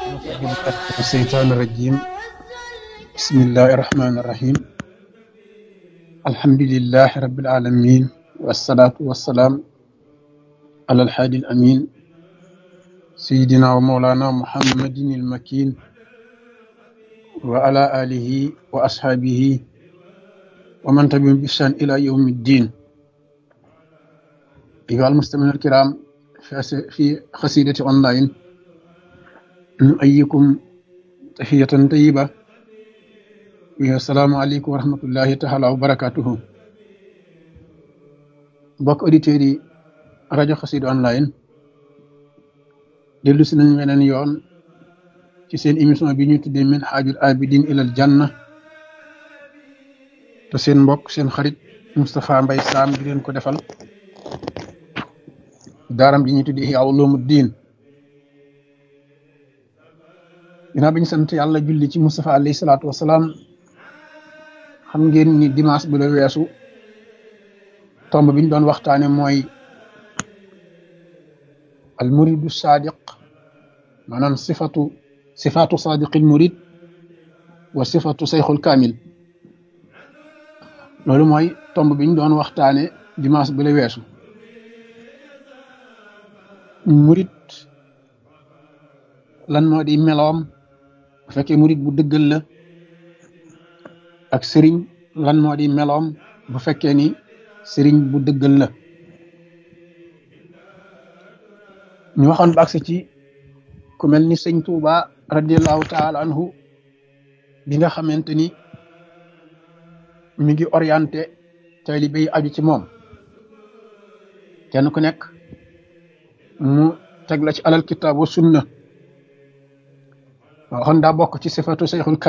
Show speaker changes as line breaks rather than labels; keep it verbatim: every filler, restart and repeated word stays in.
أعوذ بالله من الشيطان الرجيم بسم الله الرحمن الرحيم الحمد لله رب العالمين والصلاة والسلام على الحادي الأمين سيدنا ومولانا محمد المكين وعلى آله وأصحابه ومن تبعهم بإحسان إلى يوم الدين. أيها المستمعون الكرام، في قصيدة أونلاين نؤيكم تحية طيبة وهي السلام عليكم ورحمة الله تعالى وبركاته. mbokk auditeurs yi rajo Xassida online dellu si nañ weneen yoon ci seen émission bi ñu tuddee Minhajul Abidin ilal Janna te seen mbokk seen xarit Moustapha Mbaye Sam di leen ko defal daaram ji ñu tuddee Ihya Ulumuddin. ginnaaw bi ñu sant yàlla julli ci Moustapha alayhi salaatu wasalaam, xam ngeen ni dimanche bu la weesu tomb bi ñu doon waxtaane mooy al muridu sadiq, maanaam sifatu sifatu sadiqil murid wa sifatu sayxul kaamil. loolu mooy tomb bi ñu doon waxtaane dimanche bu la weesu. murid lan moo di meloom bu fekkee murid bu dëggal la, ak sëriñ lan moo di meloom bu fekkee ni sëriñ bu dëggal la. ñu waxoon ba agsi ci ku mel ni sëñ Tuuba radiallahu taala anhu bi nga xamante ni mi ngi orienté taalibe yi aju ci moom, kenn ku nekk mu teg la ci alal kitaab wa sunna. waxoon daa bokk ci sifatu sayxul